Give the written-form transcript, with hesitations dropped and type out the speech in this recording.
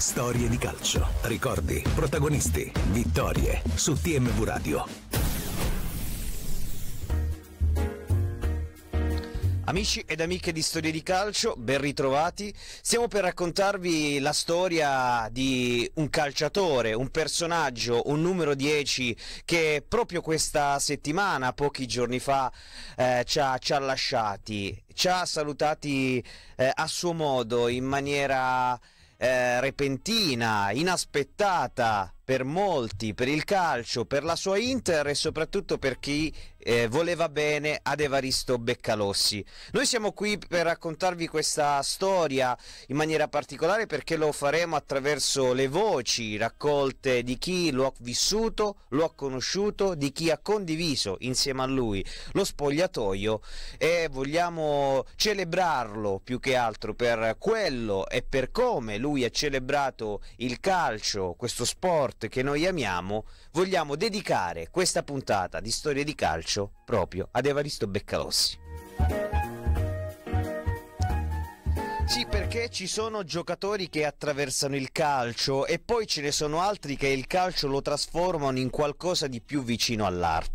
Storie di calcio, ricordi, protagonisti, vittorie su TMV Radio. Amici ed amiche di Storie di Calcio, ben ritrovati. Stiamo per raccontarvi la storia di un calciatore, un personaggio, un numero 10 che proprio questa settimana, pochi giorni fa, ci ha lasciati, ci ha salutati a suo modo, in maniera repentina, inaspettata per molti, per il calcio, per la sua Inter e soprattutto per chi voleva bene ad Evaristo Beccalossi. Noi siamo qui per raccontarvi questa storia in maniera particolare perché lo faremo attraverso le voci raccolte di chi lo ha vissuto, lo ha conosciuto, di chi ha condiviso insieme a lui lo spogliatoio, e vogliamo celebrarlo più che altro per quello e per come lui ha celebrato il calcio, questo sport che noi amiamo. Vogliamo dedicare questa puntata di Storie di Calcio proprio ad Evaristo Beccalossi. Sì, perché ci sono giocatori che attraversano il calcio e poi ce ne sono altri che il calcio lo trasformano in qualcosa di più vicino all'arte.